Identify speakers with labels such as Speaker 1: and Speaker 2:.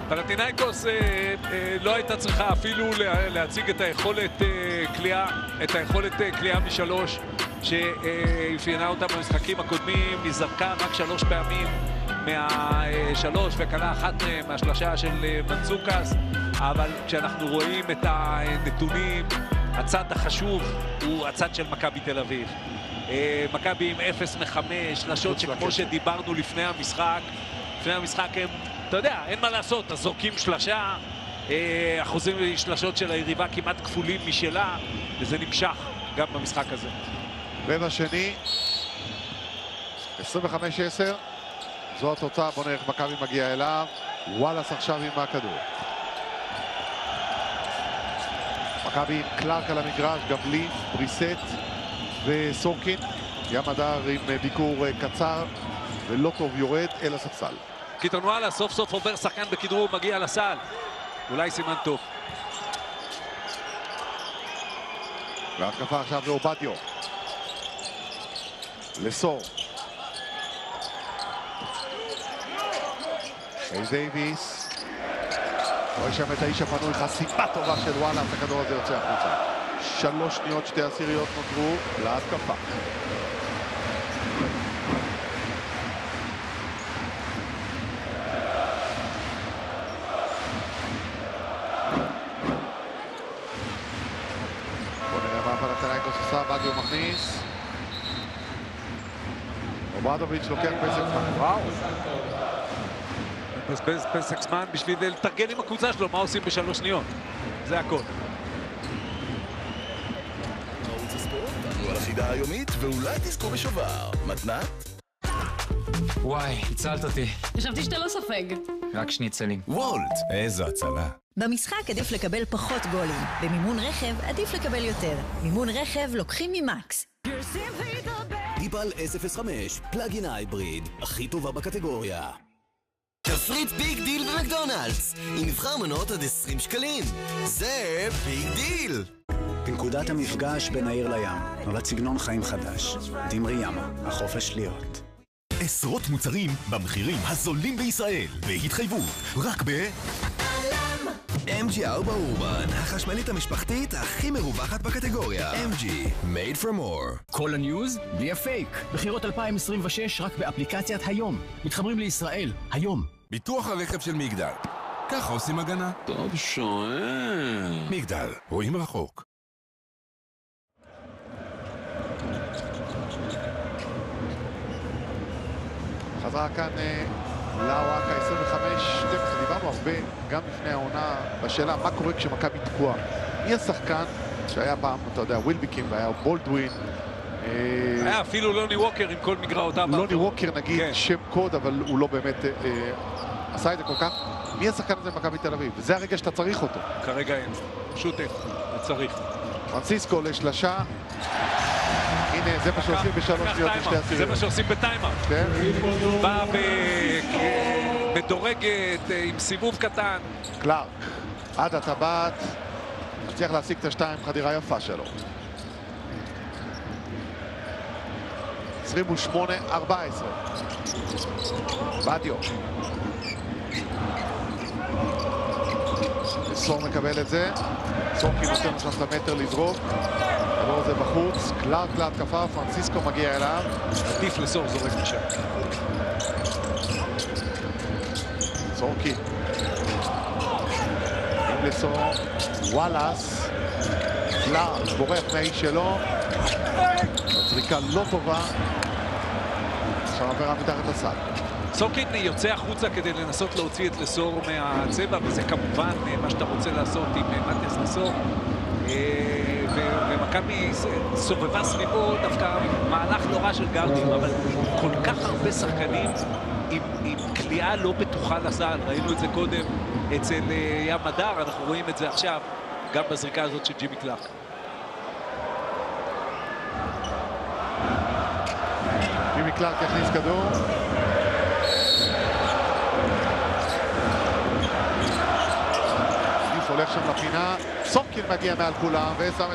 Speaker 1: פנתינייקוס לא הייתה צריכה אפילו להציג את היכולת קליעה משלוש שאפיינה אותה במשחקים הקודמים. היא זרקה רק 3 פעמים מהשלוש וקלה אחת מהשלושה של מנצוקס, אבל כשאנחנו רואים את הנתונים, הצד החשוב הוא הצד של מכבי תל אביב. מכבי עם 0 מ-5, שלשות שכמו שדיברנו לפני המשחק הם, אתה יודע, אין מה לעשות, אז זורקים שלשה, אחוזים שלשות של היריבה כמעט כפולים משלה, וזה נמשך גם במשחק הזה.
Speaker 2: רבע שני, 25-10, זו התוצאה. בוא נראה איך מכבי מגיע אליו. וואלאס עכשיו עם הכדור. מכבי עם קלארק על המגרש, גם ליף, בריסט וסורקין. ים הדר עם ביקור קצר ולא טוב יורד אל הספסל.
Speaker 1: קיטון וואלאס סוף סוף עובר שחקן בכדרור, מגיע לסל, אולי סימן טוב.
Speaker 2: והתקפה עכשיו לאובדיו, לסור, דייביס, רואה שם את האיש הפנוי, חסימה טובה של וואלאס, הכדור הזה יוצא החוצה. 3 שניות 2 עשיריות נותרו להתקפה. בוא נראה מה פנתינייקוס עושה. בדיו מכניס, אוברדוביץ' לוקח פסק זמן. וואו,
Speaker 1: פסק זמן בשביל לתרגל עם הקבוצה שלו מה עושים ב3 שניות, זה הכל.
Speaker 3: ערוץ הספורט, תענו על החידה היומית ואולי תזכו בשובר. מתנת?
Speaker 4: וואי, הצלת אותי.
Speaker 5: חשבתי שאתה לא סופג.
Speaker 4: רק שניצלים.
Speaker 3: וולט, איזו הצלה.
Speaker 6: במשחק עדיף לקבל פחות גולים. במימון רכב עדיף לקבל יותר. מימון רכב לוקחים ממקס.
Speaker 3: דיפל S05, פלאגין הייבריד, הכי טובה בקטגוריה. תפריט ביג דיל במקדונלדס, עם מבחר מנות עד 20 שקלים. זה ביג דיל!
Speaker 7: בנקודת המפגש בין העיר לים, נולד סגנון חיים חדש. דמרי ימה, החופש להיות.
Speaker 8: עשרות מוצרים במחירים הזולים בישראל, בהתחייבות, רק
Speaker 3: MG 4 אורבן, החשמלית המשפחתית הכי מרווחת בקטגוריה. MG, made for more.
Speaker 9: כל הניוז בלי הפייק. בחירות 2026 רק באפליקציית היום. מתחברים לישראל, היום.
Speaker 8: ביטוח הרכב של מגדל. ככה עושים הגנה.
Speaker 1: טוב שואל.
Speaker 8: מגדל, רואים רחוק.
Speaker 2: חזרה כאן לאוואקה 25-12. דיברנו הרבה גם לפני העונה בשאלה מה קורה כשמכבי תקוע. מי השחקן שהיה פעם, אתה יודע, ווילביקים והיה בולדווין,
Speaker 1: היה אפילו לוני ווקר עם כל מגרעותיו.
Speaker 2: לוני ווקר נגיד, כן. שם קוד, אבל הוא לא באמת עשה את זה כל כך. מי השחקן הזה במכבי תל אביב? וזה הרגע שאתה צריך אותו.
Speaker 1: כרגע אין, פשוט אין, צריך.
Speaker 2: פרנסיסקו לשלשה. הנה, זה מה שעושים ב3 שניות ו2 עשיריות.
Speaker 1: זה מה שעושים בטיימאוט.
Speaker 2: כן.
Speaker 1: בא מדורגת עם סיבוב קטן.
Speaker 2: קלארק, עד הטבעת, מצליח להשיג את השתיים, חדירה יפה שלו. 28-14. בדיו. סור מקבל את זה. סורקין נותן לו שם את המטר לזרוק. הדבר הזה בחוץ. קלארק להתקפה, פרנסיסקו מגיע אליו.
Speaker 1: עדיף לסור זורק משם.
Speaker 2: סורקין. עם לסור. וואלאס. קלארק בורח מהאיש שלו. זריקה לא טובה. עכשיו עברה מתחת לסל.
Speaker 1: סורקין יוצא החוצה כדי לנסות להוציא את לסור מהצבע, וזה כמובן מה שאתה רוצה לעשות עם מטס לסור. ומכבי סובבה סביבו דווקא מהלך לא רע של גארדים, אבל כל כך הרבה שחקנים עם קליעה לא בטוחה לסל. ראינו את זה קודם אצל ים הדר, אנחנו רואים את זה עכשיו גם בזריקה הזאת של ג'ימי קלארק.
Speaker 2: ג'ימי קלארק יכניס כדור. הולך שם לפינה, סורקין מגיע מעל כולם ושם